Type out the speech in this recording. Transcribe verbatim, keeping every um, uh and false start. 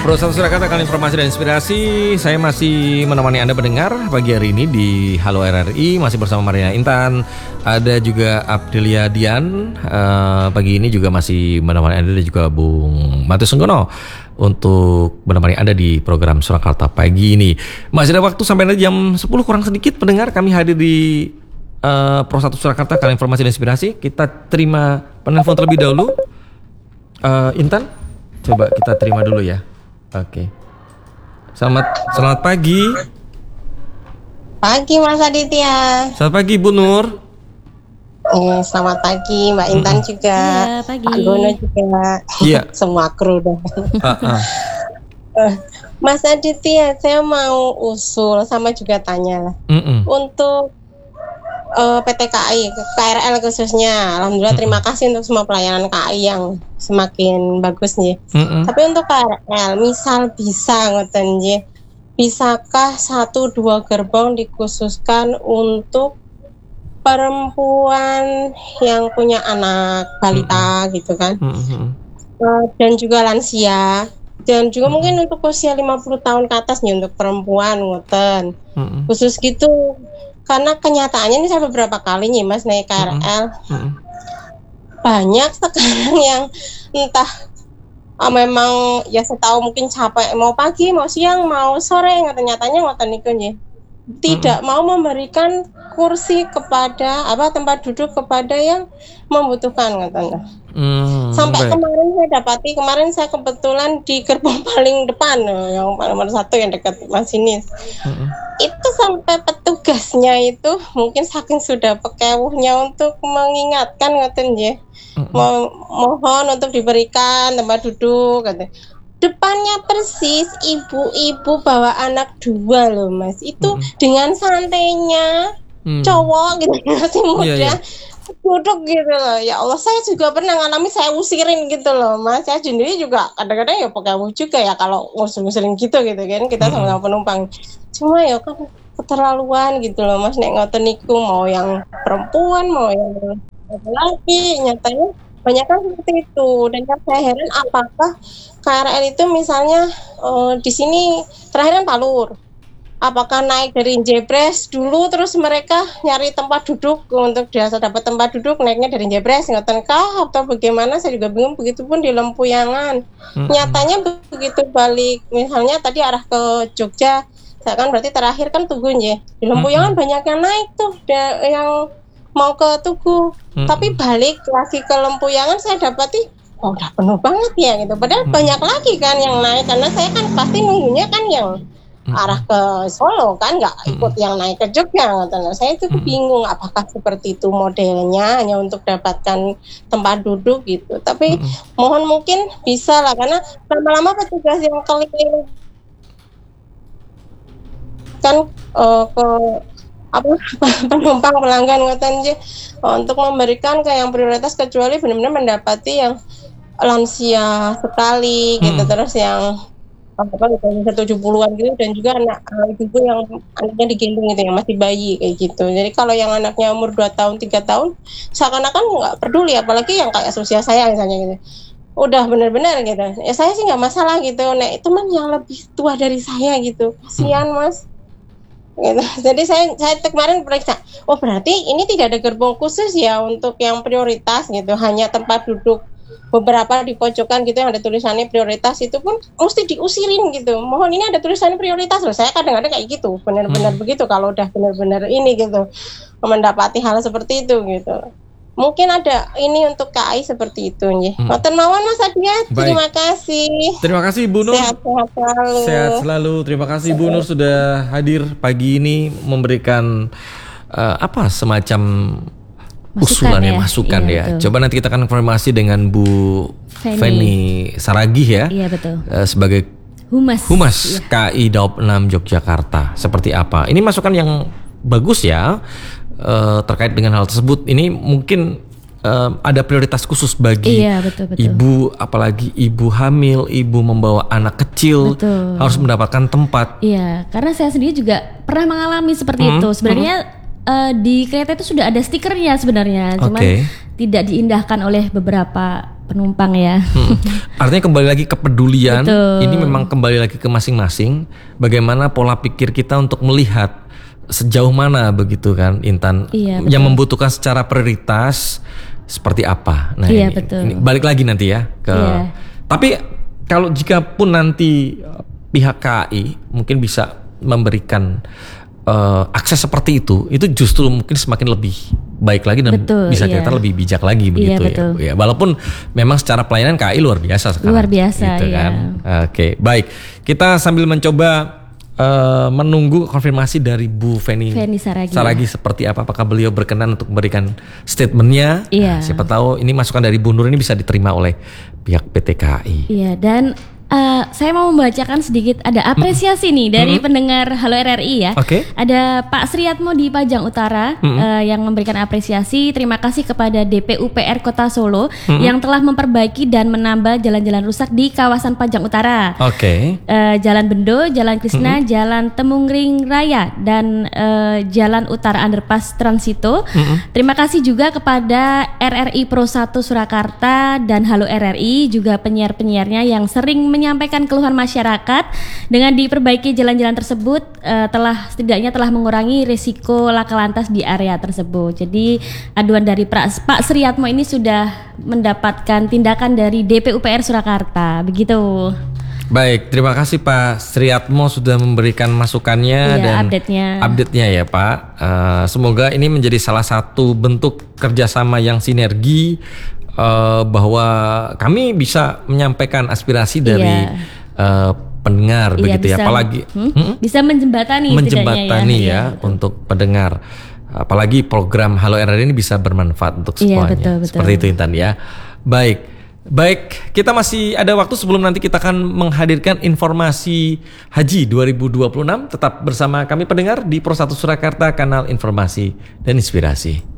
Perusahaan Surakarta kali informasi dan inspirasi. Saya masih menemani Anda mendengar pagi hari ini di Halo R R I. Masih bersama Marina Intan. Ada juga Aprilia Dian. uh, Pagi ini juga masih menemani Anda. Dan juga Bung Matius Senggono untuk menemani Anda di program Surakarta pagi ini. Masih ada waktu sampai nanti jam sepuluh kurang sedikit pendengar. Kami hadir di uh, Perusahaan Surakarta kali informasi dan inspirasi. Kita terima penelpon terlebih dahulu. uh, Intan, coba kita terima dulu ya. Oke. Selamat selamat pagi. Pagi Mas Aditya. Selamat pagi Bu Nur. Eh, selamat pagi Mbak Intan mm-hmm. juga. Iya, pagi. Pak Gono juga. Iya. Semua kru dong. Uh-uh. uh, Mas Aditya, saya mau usul sama juga tanya lah. Mm-mm. Untuk uh, P T K I, K R L khususnya. Alhamdulillah terima kasih untuk semua pelayanan K A I yang semakin bagus nih. Mm-mm. Tapi untuk K R L, misal bisa ngoten nggih. Bisakah satu dua gerbong dikhususkan untuk perempuan yang punya anak balita mm-hmm. gitu kan? Mm-hmm. Uh, dan juga lansia. Dan juga mm-hmm. mungkin untuk usia lima puluh tahun ke atas nih untuk perempuan ngoten. Mm-hmm. Khusus gitu. Karena kenyataannya ini saya beberapa kali nih Mas naik K R L. Mm-hmm. Banyak sekarang yang entah ah, memang ya saya tahu mungkin capek mau pagi, mau siang, mau sore, nyatanya ngoten niku nggih. Tidak hmm. mau memberikan kursi kepada apa tempat duduk kepada yang membutuhkan ngoten. Hmm, Sampai baik. Kemarin saya dapati kemarin saya kebetulan di gerbong paling depan yang nomor satu yang dekat masinis. Hmm. Itu sampai petugasnya itu mungkin saking sudah pekewuhnya untuk mengingatkan ngoten nggih. Hmm. Mo- mohon untuk diberikan tempat duduk katanya. Depannya persis ibu-ibu bawa anak dua loh Mas. Itu mm. dengan santainya mm. cowok gitu masih muda yeah, yeah. duduk gitu loh. Ya Allah, saya juga pernah ngalami, saya usirin gitu loh Mas. Saya sendiri juga kadang-kadang ya pakai juga ya kalau ngusir-ngusirin gitu gitu kan. Kita mm. sama penumpang. Cuma ya kan keterlaluan gitu loh Mas. Nek ngoten niku mau yang perempuan mau yang laki, nyatanya banyak kan seperti itu. Dan yang saya heran apakah K R L itu misalnya uh, di sini terakhir kan Palur, apakah naik dari Jebres dulu terus mereka nyari tempat duduk untuk biasa dapat tempat duduk naiknya dari Jebres ngoten kah atau bagaimana, saya juga bingung. Begitupun di Lempuyangan hmm. nyatanya begitu balik misalnya tadi arah ke Jogja, saya kan berarti terakhir kan Tugu nggih, di Lempuyangan hmm. banyak yang naik tuh da- yang mau ke Tugu hmm. tapi balik lagi ke Lempuyangan saya dapati oh udah penuh banget ya gitu. Padahal hmm. banyak lagi kan yang naik, karena saya kan pasti nunggunya kan yang hmm. arah ke Solo kan, nggak ikut hmm. yang naik ke Jogja. Gitu. Saya itu hmm. bingung apakah seperti itu modelnya hanya untuk dapatkan tempat duduk gitu. Tapi hmm. mohon mungkin bisa lah, karena lama-lama petugas yang keliling kan uh, ke apa penumpang pelanggan ngoten aja untuk memberikan ke yang prioritas, kecuali benar-benar mendapati yang lansia sekali gitu hmm. terus yang apa usia tujuh puluhan gitu, dan juga anak ibu yang anaknya digendong gitu yang masih bayi kayak gitu. Jadi kalau yang anaknya umur dua tahun tiga tahun seakan-akan nggak peduli, apalagi yang kayak usia saya misalnya gitu. Udah benar-benar gitu. Ya saya sih nggak masalah gitu. Nek teman yang lebih tua dari saya gitu. Kasihan Mas. Gitu. Jadi saya saya kemarin periksa, oh berarti ini tidak ada gerbong khusus ya untuk yang prioritas gitu, hanya tempat duduk beberapa di pojokan gitu yang ada tulisannya prioritas, itu pun mesti diusirin gitu. Mohon ini ada tulisannya prioritas loh. Saya kadang-kadang kayak gitu, benar-benar hmm. begitu kalau udah benar-benar ini gitu mendapati hal seperti itu gitu. Mungkin ada ini untuk K A I seperti itu nggih. Ngoten mawon Mas Adiat. Terima kasih. Terima kasih Bu Nur. Sehat-sehat selalu. Sehat selalu. Terima kasih Bu Nur sudah hadir pagi ini memberikan uh, apa semacam masukan usulan ya, masukan iya, ya. Betul. Coba nanti kita akan konfirmasi dengan Bu Feni, Feni Saragih ya. Iya betul. Uh, sebagai Humas, Humas iya. K A I Daob enam Yogyakarta. Seperti apa? Ini masukan yang bagus ya. Uh, terkait dengan hal tersebut. Ini mungkin uh, ada prioritas khusus bagi iya, betul, betul. ibu, apalagi ibu hamil, ibu membawa anak kecil, betul. Harus mendapatkan tempat. Iya, karena saya sendiri juga pernah mengalami seperti hmm. itu. Sebenarnya hmm. uh, di kereta itu sudah ada stikernya sebenarnya, cuman okay. tidak diindahkan oleh beberapa penumpang ya. Hmm. Artinya kembali lagi kepedulian. Betul. Ini memang kembali lagi ke masing-masing. Bagaimana pola pikir kita untuk melihat sejauh mana begitu kan, Intan, Iya, yang membutuhkan secara prioritas seperti apa. Nah, iya, ini, betul. ini balik lagi nanti ya ke. Iya. Tapi kalau jika pun nanti pihak K A I mungkin bisa memberikan Uh, akses seperti itu, itu justru mungkin semakin lebih baik lagi dan betul, bisa iya. kita lebih bijak lagi begitu iya, betul. ya. Ya. Walaupun memang secara pelayanan K A I luar biasa sekarang. Luar biasa, gitu iya. kan. Oke, baik. Kita sambil mencoba uh, menunggu konfirmasi dari Bu Feni, Feni Saragi, Saragi seperti apa, apakah beliau berkenan untuk memberikan statementnya. Iya. Nah, siapa tahu ini masukan dari Bu Nur ini bisa diterima oleh pihak P T K A I. Iya, dan Uh, saya mau membacakan sedikit ada apresiasi nih dari Mm-hmm. pendengar Halo R R I ya. Oke. Ada Pak Sriatmo di Pajang Utara Mm-hmm. uh, yang memberikan apresiasi. Terima kasih kepada D P U P R Kota Solo Mm-hmm. yang telah memperbaiki dan menambah jalan-jalan rusak di kawasan Pajang Utara. Oke. Uh, Jalan Bendo, Jalan Krisna, Mm-hmm. Jalan Temungring Raya dan uh, Jalan Utara Underpass Transito. Mm-hmm. Terima kasih juga kepada R R I Pro satu Surakarta dan Halo R R I, juga penyiar-penyiarnya yang sering menyampaikan keluhan masyarakat. Dengan diperbaiki jalan-jalan tersebut uh, telah setidaknya telah mengurangi risiko laka lantas di area tersebut. Jadi aduan dari pra, Pak Sriatmo ini sudah mendapatkan tindakan dari D P U P R Surakarta. Begitu. Baik, terima kasih Pak Sriatmo sudah memberikan masukannya Iya, dan update-nya. update-nya ya Pak. Uh, semoga ini menjadi salah satu bentuk kerjasama yang sinergi, uh, bahwa kami bisa menyampaikan aspirasi dari Iya. uh, pendengar Iya, begitu ya, bisa. apalagi Hmm? hmm? Bisa menjembatani, menjembatani setidaknya ya, Iya, betul. untuk pendengar. Apalagi program Halo R R I ini bisa bermanfaat untuk Iya, semuanya. betul, betul. Seperti itu Intan ya. Baik. Baik, kita masih ada waktu sebelum nanti kita akan menghadirkan informasi Haji dua ribu dua puluh enam. Tetap bersama kami pendengar di Pro satu Surakarta, kanal informasi dan inspirasi.